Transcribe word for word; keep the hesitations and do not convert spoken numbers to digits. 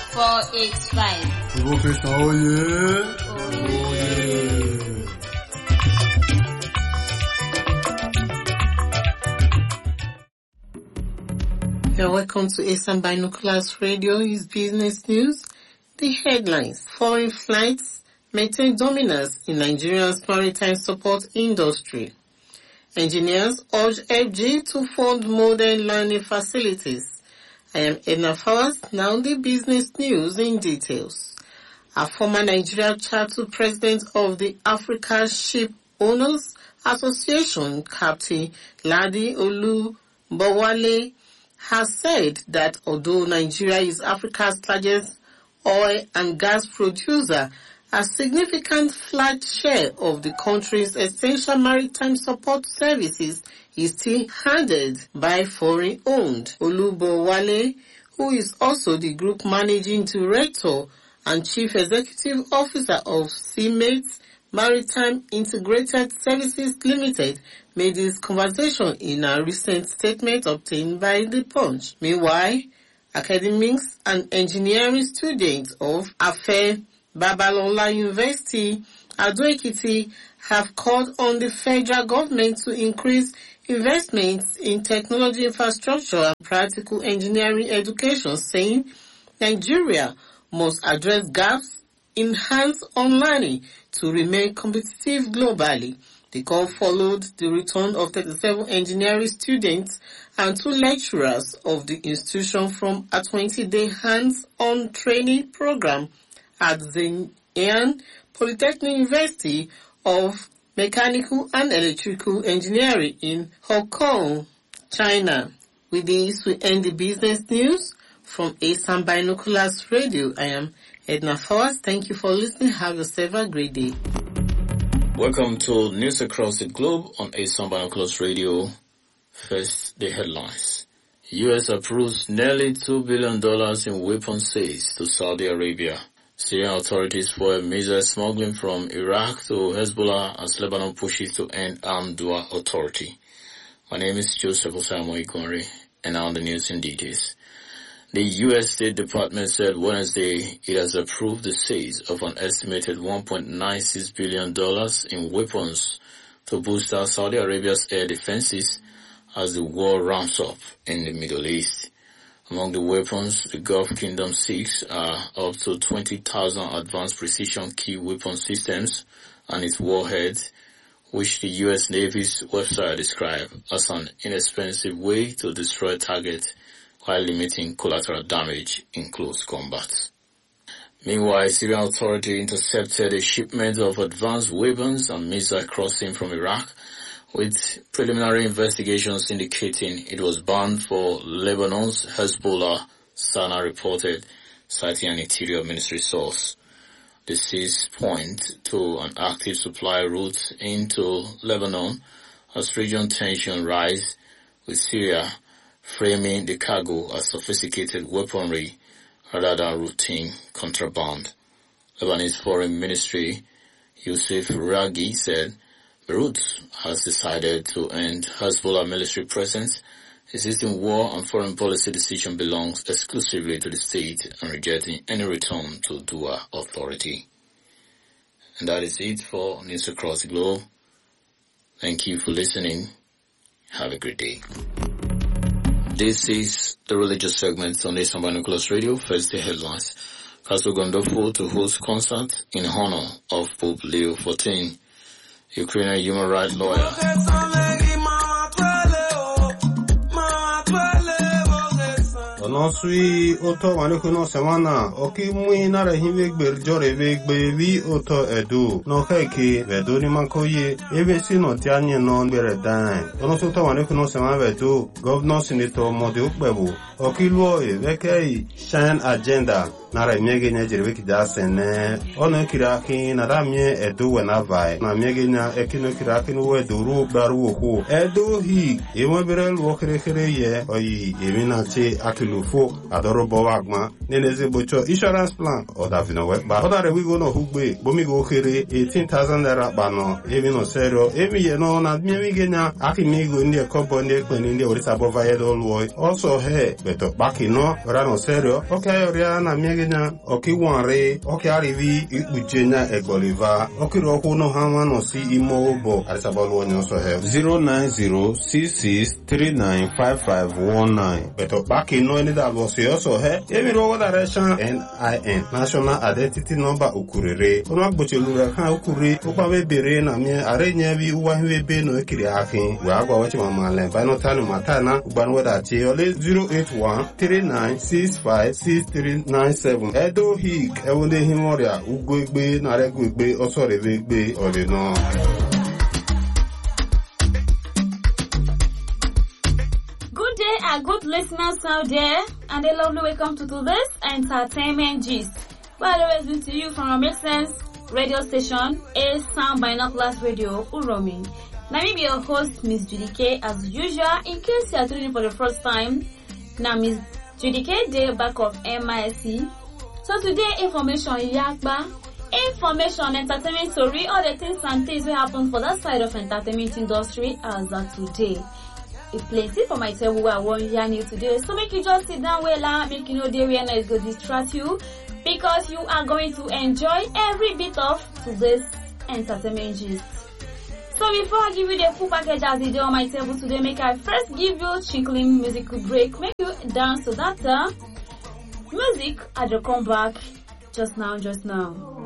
four eight five. Profession, oh yeah. Oh yeah. You're welcome to Asian Binoculars Radio. Is business news. The headlines: foreign flights maintain dominance in Nigeria's maritime support industry. Engineers urge F G to fund modern learning facilities. I am Edna Fawaz. Now the business news in details. A former Nigeria chapter president of the Africa Ship Owners Association, Captain Ladi Olubowale, has said that although Nigeria is Africa's largest oil and gas producer, a significant flat share of the country's essential maritime support services is still handled by foreign-owned. Olubowale, who is also the group managing director and chief executive officer of Seamates Maritime Integrated Services Limited, made this conversation in a recent statement obtained by The Punch. Meanwhile, academics and engineering students of Afe Babalola University, Ado-Ekiti, have called on the federal government to increase investments in technology infrastructure and practical engineering education, saying Nigeria must address gaps in hands-on learning to remain competitive globally. The call followed the return of thirty-seven engineering students and two lecturers of the institution from a twenty-day hands-on training program at the Xi'an Polytechnic University of Mechanical and Electrical Engineering in Hong Kong, China. With this, we end the business news from Asian Binoculars Radio. I am Edna Fawaz. Thank you for listening. Have yourself a great day. Welcome to News Across the Globe on Asian Binoculars Radio. First, the headlines. U S approves nearly two billion dollars in weapons sales to Saudi Arabia. Syrian authorities foil missile smuggling from Iraq to Hezbollah as Lebanon pushes to end armed dual authority. My name is Joseph Osamo Ikonri, and now the news in details. The U S State Department said Wednesday it has approved the sales of an estimated one point nine six billion dollars in weapons to boost out Saudi Arabia's air defenses as the war ramps up in the Middle East. Among the weapons the Gulf Kingdom seeks are up to twenty thousand advanced precision key weapon systems and its warheads, which the U S Navy's website described as an inexpensive way to destroy targets while limiting collateral damage in close combat. Meanwhile, Syrian authorities intercepted a shipment of advanced weapons and missiles crossing from Iraq, with preliminary investigations indicating it was bound for Lebanon's Hezbollah, Sana reported, citing an Interior Ministry source. The seize point to an active supply route into Lebanon as regional tension rise, with Syria framing the cargo as sophisticated weaponry rather than routine contraband. Lebanese Foreign Ministry Youssef Raghi said Beirut has decided to end Hezbollah military presence. Existing war and foreign policy decision belongs exclusively to the state and rejecting any return to dual authority. And that is it for News Across the Globe. Thank you for listening. Have a great day. This is the religious segment on Asian Binoculars Radio. First, the headlines. Castle Gandolfo to host concert in honor of Pope Leo the fourteenth. Ukrainian human rights lawyer. Onosui oto wanekuno semana oki mui nara hime gberjore vegbe vi oto edu no keke vedo ni mankoye ebe si no tianye no bere dan onosu oto wanekuno semana vedo governor senator mode ukbebu oki luo e vekei shine agenda nara miege nya jirwe kida sene ono kiraki nara mie edu wena vai na miege nya ekino kiraki no eduru baru oku edu hi ewe bere luo kere kere ye oyi emina che akilu fo adoro bowagma neneze bocho insurance plan oda vino we ba oda re we go no hugbe bomi go kere eighteen thousand naira bano even no serio emi ye no na mi genya akimi go ndi ekobo ndi ekpeni ndi orisa bova ye do luo also he beto baki no ora no serio okay ora na mi genya oki wanre oki arivi ikujenya egoliva oki roku no hama no si imo obo arisabalu onyo so he zero nine zero six six three nine five five one nine beto baki no ni da bosi also he emi ro direction N I N National Identity Number ukurere ono agboche lura kan ukure opa be bere na mi arenya bi uwa hwe be no ekiri akin we agwa wachi mama le ba no tanu matana uban weda che ole zero eight one three nine six five six three nine seven edo hik ewonde himoria ugwegbe na regwegbe osorevegbe ole no. Good day, our good listeners out there, and a lovely welcome to today's entertainment gist. Well, I always bring to you from our Make Sense radio station, A Sound Binoculars Radio, Uromi. Now, me be your host, Miss Judy K, as usual. In case you are tuning in for the first time, now Miss Judy K, day back of M I S C. So today, information yakba, information, entertainment story, all the things and things will happen for that side of entertainment industry as of today. It's plenty for myself who I want hear you today. So make you just sit down well and make you know the area is going to distract you, because you are going to enjoy every bit of today's entertainment gist. So before I give you the full package as I do on my table today, make I first give you a chinkling musical break. Make you dance to that uh, music as you come back just now, just now.